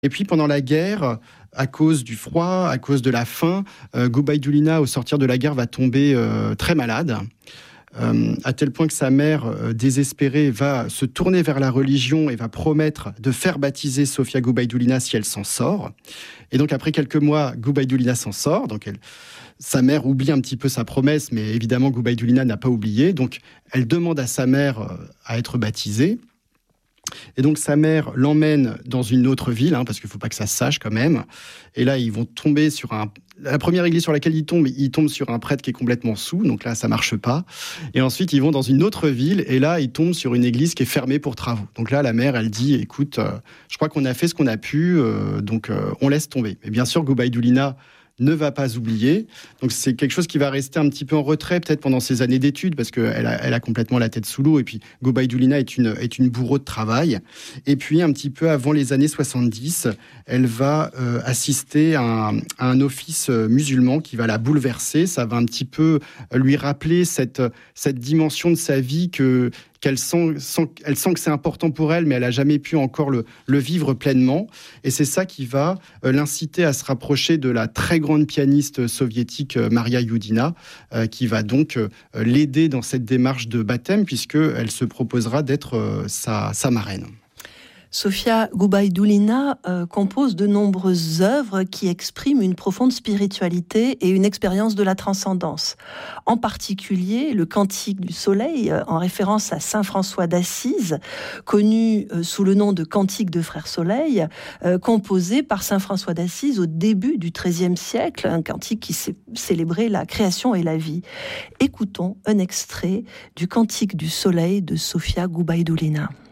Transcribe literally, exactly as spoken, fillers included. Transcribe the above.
Et puis pendant la guerre, à cause du froid, à cause de la faim, euh, Goubaïdoulina, au sortir de la guerre, va tomber euh, très malade. Euh, à tel point que sa mère, euh, désespérée, va se tourner vers la religion et va promettre de faire baptiser Sofia Goubaïdoulina si elle s'en sort. Et donc, après quelques mois, Goubaïdoulina s'en sort. Donc, elle, sa mère oublie un petit peu sa promesse, mais évidemment, Goubaïdoulina n'a pas oublié. Donc, elle demande à sa mère euh, à être baptisée. Et donc, sa mère l'emmène dans une autre ville, hein, parce qu'il ne faut pas que ça se sache quand même. Et là, ils vont tomber sur un... La première église sur laquelle ils tombent, ils tombent sur un prêtre qui est complètement saoul, donc là, ça ne marche pas. Et ensuite, ils vont dans une autre ville, et là, ils tombent sur une église qui est fermée pour travaux. Donc là, la mère, elle dit, écoute, euh, je crois qu'on a fait ce qu'on a pu, euh, donc euh, on laisse tomber. Mais bien sûr, Goubaïdoulina ne va pas oublier. Donc c'est quelque chose qui va rester un petit peu en retrait, peut-être pendant ses années d'études, parce qu'elle a, elle a complètement la tête sous l'eau. Et puis Goubaïdoulina est une, est une bourreau de travail. Et puis un petit peu avant les années soixante-dix, elle va euh, assister à un, à un office musulman qui va la bouleverser. Ça va un petit peu lui rappeler cette, cette dimension de sa vie que qu'elle sent, sent, elle sent que c'est important pour elle, mais elle n'a jamais pu encore le, le vivre pleinement. Et c'est ça qui va euh, l'inciter à se rapprocher de la très grande pianiste soviétique euh, Maria Youdina, euh, qui va donc euh, l'aider dans cette démarche de baptême, puisqu'elle se proposera d'être euh, sa, sa marraine. Sofia Goubaïdoulina euh, compose de nombreuses œuvres qui expriment une profonde spiritualité et une expérience de la transcendance. En particulier, le Cantique du Soleil, euh, en référence à saint François d'Assise, connu euh, sous le nom de Cantique de Frère Soleil, euh, composé par saint François d'Assise au début du treizième siècle, un cantique qui c- célébrait la création et la vie. Écoutons un extrait du Cantique du Soleil de Sofia Goubaïdoulina.